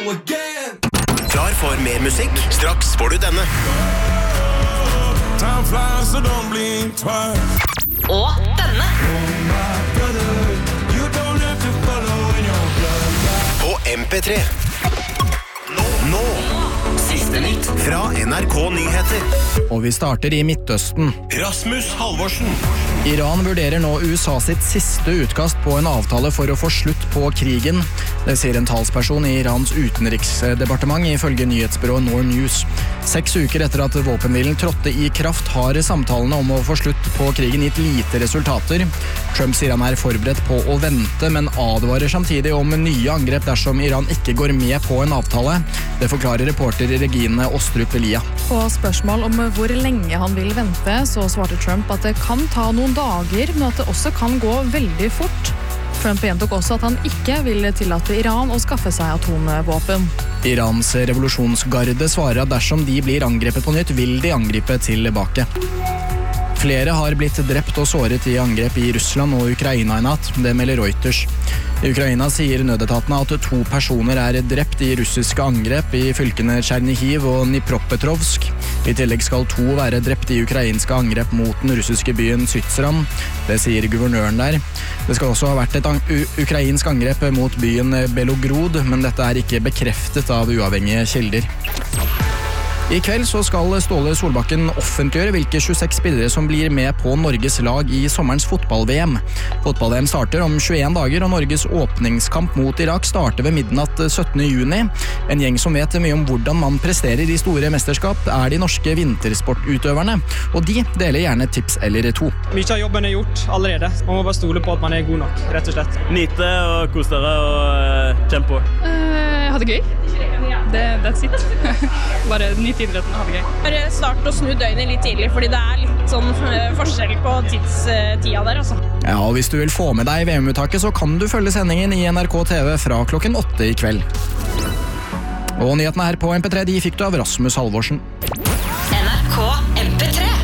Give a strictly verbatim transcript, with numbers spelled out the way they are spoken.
Klar for mer musikk? Straks får du denne. Og denne. På M P tre. Nå, nå. Siste nytt fra N R K Nyheter. Og vi starter i Midtøsten. Rasmus Halvorsen. Iran vurderer nå U S A sitt siste utkast på en avtale for å få slutt på krigen. Det sier en talsperson i Irans utenriksdepartement ifølge nyhetsbyrået Nor News. Seks uker etter at våpenhvilen trådte i kraft har samtalene om å få slutt på krigen gitt lite resultater. Trump sier han er forberedt på å vente, men advarer samtidig om nye angrep dersom Iran ikke går med på en avtale. Det forklarer reporter Regine Ostrup Elia. På spørsmål om hvor lenge han vil vente, så svarte Trump at det kan ta noen dager, men at det også kan gå veldig fort. Trump gjentok også at han ikke vil tillate Iran å skaffe seg atomvåpen. Irans revolusjonsgarde svarer at dersom de blir angrepet på nytt, vil de angripe tilbake. Flere har blitt drept og såret i angrep i Russland og Ukraina i natt, det melder Reuters. I Ukraina sier nødetatene at to personer er drept i russiske angrep i fylkene Chernihiv og Dnipropetrovsk. I tillegg skal to være drept i ukrainske angrep mot den russiske byen Sytsram. Det sier guvernøren der. Det skal også ha vært et ukrainsk angrep mot byen Belogrod, men dette er ikke bekreftet av uavhengige kilder. I kveld så skal Ståle Solbakken offentliggjøre hvilke tjueseks spillere som blir med på Norges lag i sommerens fotball-V M. Fotball-V M starter om tjueen dager, og Norges åpningskamp mot Irak starter ved midnatt syttende juni. En gjeng som vet mye om hvordan man presterer i store mesterskap, er de norske vintersportutøverne, og de deler gjerne tips eller to. Mye av jobben er gjort allerede. Man må bare stole på at man er god nok, rett og slett. Nyte og kose dere og kjempe på. Uh, ha det gøy. Det, that's it. Bare nyte idretten og ha det gøy. Bare start å snu døgnet litt tidlig, fordi det er litt sånn forskjell på tidstida der, altså. Ja, og hvis du vil få med deg V M-uttaket, så kan du følge sendingen i N R K T V fra klokken åtte i kveld. Og nyhetene her på M P tre, de fikk du av Rasmus Halvorsen. N R K